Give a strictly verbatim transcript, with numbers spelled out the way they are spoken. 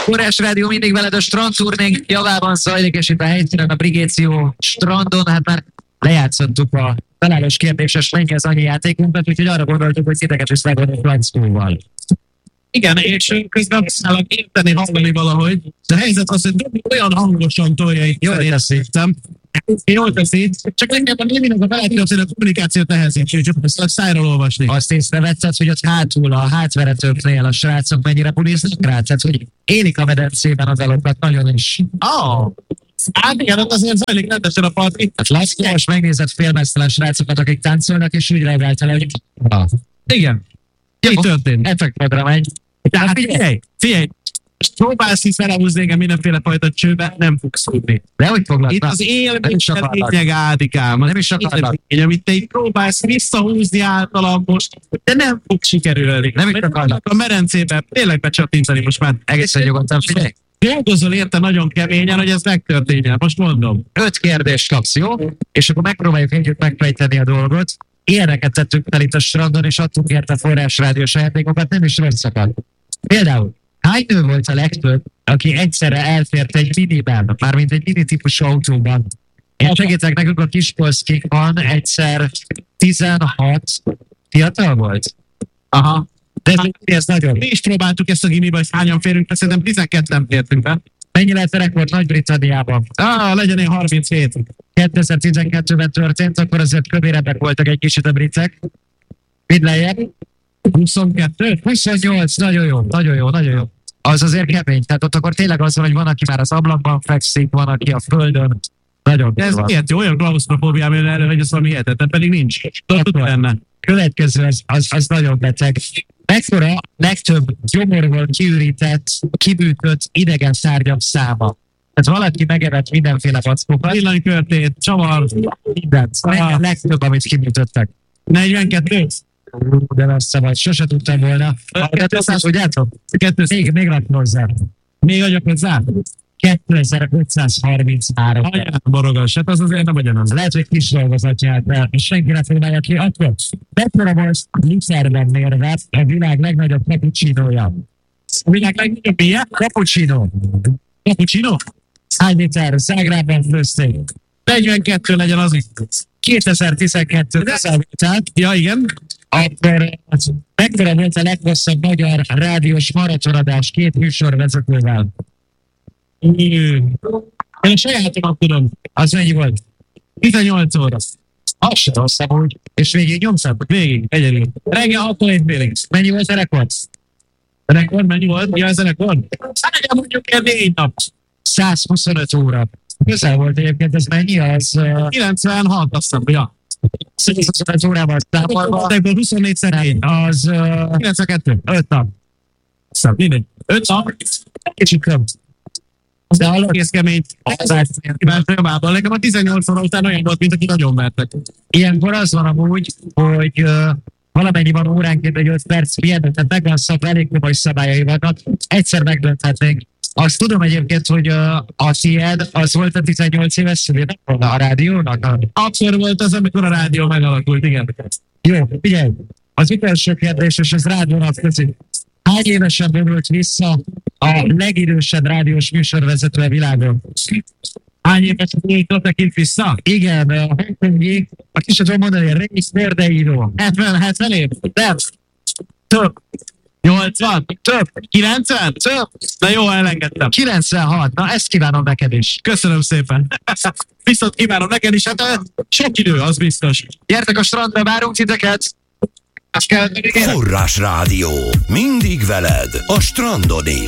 Forrás Rádió mindig veled, a strandturnénk javában zajlik, és itt a helyszínen a Brigéció strandon, hát már lejátszottuk a találós kérdéses Mennyi az annyi játékunkat, úgyhogy arra gondoltuk, hogy titeket is megoldjuk Flankóval. Igen, és közben próbálok érteni, hallani valahogy. De a helyzet az, hogy olyan hangosan tolja itt. Jól teszítem. Jól teszi. Csak engem a néminek a felejtőt, hogy a kommunikációt nehezítsük, csak ezt a szájról olvasni. Azt észrevetted, hogy ott hátul a hátveretőknél a srácok mennyire puliznak rá, tehát hogy élik a medencében az alokat nagyon is. Oh. Hát igen, ott azért zajlik rendesen a parti. Hát lesz, most megnézed félmeztelen srácokat, akik táncolnak, és úgy reagált el, hogy... Ah. Igen. Mi történt? Effektodra megy. Tehát figyelj, figyelj, próbálsz hisz elhúzni engem mindenféle fajta csőbe, nem fogsz tudni. De hogy foglak? Itt az élmény lényeg Ádikám. Nem is akarnak. Amit te itt próbálsz visszahúzni általam most, de nem fog sikerülni. Nem is akarnak. A medencébe tényleg becsattintani most már. Egészen nyugodtan, figyelj. Dolgozol érte nagyon keményen, hogy ez megtörténjen. Most mondom. Öt kérdést kapsz, jó? És akkor megpróbáljuk együtt megfejteni a dolgot. Ilyeneket tettünk fel itt a strandon, és adtunk érte Forrás Rádiós játékokat, nem is rosszakat. Például, hány nő volt a legtöbb, aki egyszerre elfért egy miniben, mármint egy mini típusú autóban? Én segítek nekünk, a Kispolszkikban egyszer tizenhat fiatal volt. Aha. De ez, ez nagyon. Mi is próbáltuk ezt a gimibe, hogy hányan férünk be, szerintem tizenketten fértünk be. Mennyi lehet a rekord Nagy-Britanniában? Ah, legyen én harminchét. kétezer-tizenkettőben történt, akkor azért kövérebbek voltak egy kicsit a britek. Mind lejjebb? huszonkettő? huszonnyolc, nagyon jó, nagyon jó, nagyon jó. Az azért kemény, tehát ott akkor tényleg az van, hogy van, aki már az ablakban fekszik, van, aki a földön. Nagyon de ez van. miért jó? Olyan klausztrofóbiám jön erre, hogy ez valami hihetetlen, pedig nincs. Tudod benne. Következő, az, az, az nagyon beteg. Mekkora legtöbb gyomorból kiürített, kibűtött idegen szárnyak száma? Tehát valaki megevett mindenféle vackókat. Villanykörtét, csavar, mindent. A legtöbb, amit kibűtöttek. negyvenkettő? De messze vagy, sose tudtam volna. kétszáz, hogy átom? Még, még rakni hozzá. Még adjak hozzá? kétezer-ötszázharminchárom. Anyám borogas, hát az azért nem ugyanaz. Lehet, hogy kis dolgozatját, és senki ne foglalja ki. Akkor mekkora volt Lutherben mérve a világ legnagyobb cappuccinója? A világ legnagyobb milyen? Cappuccino. Cappuccino? Hány liter? Zágrában főzték. negyvenkettő legyen az is. kétezer-tizenkettő. Ja, igen. Akkor mekkora volt a leghosszabb magyar rádiós maratonadás két műsorvezetővel? Én a sajátomat tudom. Az mennyi volt? tizennyolc óra. Az se rosszabb úgy. És végig nyomszak? Végig, egyedül. Reggel hattól egy félig. Mennyi volt a rekord? A rekord mennyi volt? Ja, ez a rekord? Hát mondjuk el négy nap. százhuszonöt óra. Közel volt egyébként, ez mennyi? Az... Uh... kilencvenhat, azt hiszem, ja. százhuszonöt órában számolva. huszonnégy szerint. Az... Uh... kilencvenkettő. öt nap. Szóval mindegy. öt nap. Kicsit több. De hallod, egész kemény. Kíváncsiabban. Nekem a tizennyolc óra után olyan volt, mint aki nagyon mertek. Ilyenkor az van amúgy, hogy uh, valamennyi van óránként egy öt perc, milyen, tehát megvan szab, elég komoly szabályai vannak. Egyszer megdönthetnénk. Azt tudom egyébként, hogy uh, a tiéd, az volt a tizennyolc éves szülének a rádiónak? Akkor volt az, amikor a rádió megalakult, igen. Jó, figyelj, az utolsó kérdés, és ez rádiónak közi. Hány évesen vonult vissza a legidősebb rádiós műsorvezető a világon? Hány évesen vonultak itt vissza? Igen, a hongkongi, a kis tudom mondani, Rész Nerdeíró. hetven, hetven év? Nem. Több. nyolcvan? Több. kilencven? Több. Na jó, elengedtem. kilencvenhat. Na, ezt kívánom neked is. Köszönöm szépen. Viszont kívánom neked is, hát sok idő, az biztos. Gyertek a strandra, várunk titeket. Forrás Rádió. Mindig veled a strandon is.